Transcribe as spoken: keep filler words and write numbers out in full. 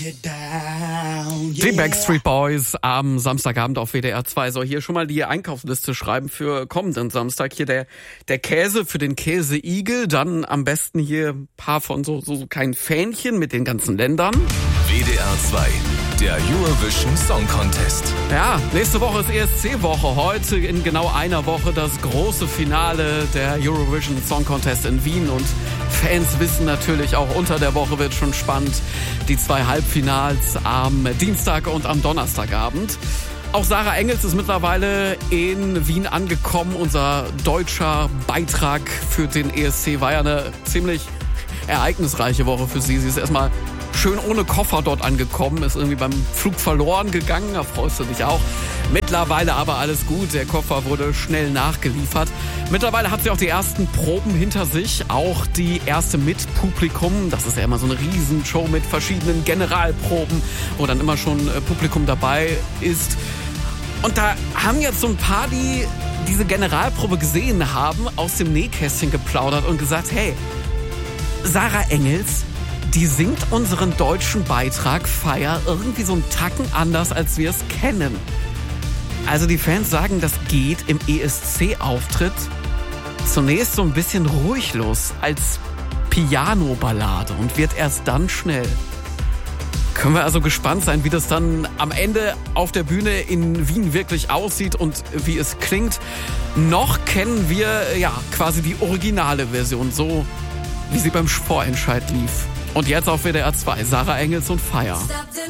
Die Backstreet Boys am Samstagabend auf W D R zwei. So, hier schon mal die Einkaufsliste schreiben für kommenden Samstag. Hier der der Käse für den Käseigel. Dann am besten hier ein paar von so, so, so kleinen Fähnchen mit den ganzen Ländern. W D R zwei, der Eurovision Song Contest. Ja, nächste Woche ist E S C-Woche. Heute in genau einer Woche das große Finale der Eurovision Song Contest in Wien. Und Fans wissen natürlich auch, unter der Woche wird schon spannend. Die zwei Halbfinals am Dienstag und am Donnerstagabend. Auch Sarah Engels ist mittlerweile in Wien angekommen. Unser deutscher Beitrag für den E S C war ja eine ziemlich ereignisreiche Woche für sie. Sie ist erstmal schön ohne Koffer dort angekommen, ist irgendwie beim Flug verloren gegangen, da freust du dich auch. Mittlerweile aber alles gut, der Koffer wurde schnell nachgeliefert. Mittlerweile hat sie auch die ersten Proben hinter sich, auch die erste mit Publikum. Das ist ja immer so eine Riesenshow mit verschiedenen Generalproben, wo dann immer schon Publikum dabei ist. Und da haben jetzt so ein paar, die diese Generalprobe gesehen haben, aus dem Nähkästchen geplaudert und gesagt, hey, Sarah Engels, die singt unseren deutschen Beitrag Fire irgendwie so einen Tacken anders, als wir es kennen. Also die Fans sagen, das geht im E S C-Auftritt zunächst so ein bisschen ruhig los als Piano-Ballade und wird erst dann schnell. Können wir also gespannt sein, wie das dann am Ende auf der Bühne in Wien wirklich aussieht und wie es klingt. Noch kennen wir ja quasi die originale Version, so wie sie beim Vorentscheid lief. Und jetzt auf W D R zwei, Sarah Engels und Fire.